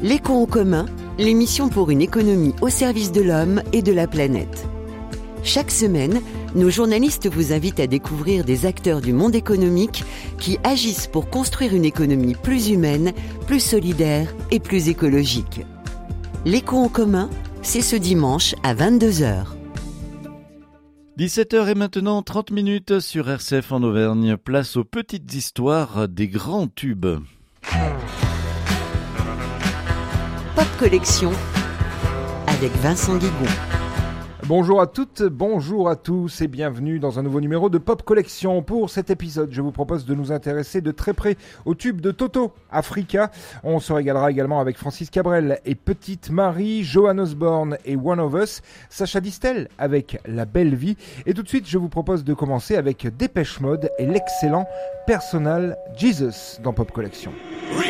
L'éco en commun, l'émission pour une économie au service de l'homme et de la planète. Chaque semaine, nos journalistes vous invitent à découvrir des acteurs du monde économique qui agissent pour construire une économie plus humaine, plus solidaire et plus écologique. L'éco en commun, c'est ce dimanche à 22h. 17h et maintenant 30 minutes sur RCF en Auvergne. Place aux petites histoires des grands tubes. Pop Collection avec Vincent Guigon. Bonjour à toutes, bonjour à tous et bienvenue dans un nouveau numéro de Pop Collection. Pour cet épisode, je vous propose de nous intéresser de très près au tube de Toto, Africa. On se régalera également avec Francis Cabrel et Petite Marie, Joan Osborne et One of Us, Sacha Distel avec La Belle Vie. Et tout de suite, je vous propose de commencer avec Dépêche Mode et l'excellent Personal Jesus dans Pop Collection.